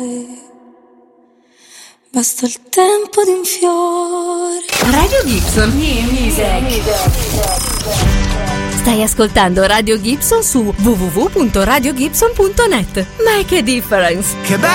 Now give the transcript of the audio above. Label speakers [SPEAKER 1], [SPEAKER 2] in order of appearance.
[SPEAKER 1] Basta il tempo di un fiore.
[SPEAKER 2] Radio Gibson Music. Stai ascoltando Radio Gibson su www.radiogibson.net. Make a difference.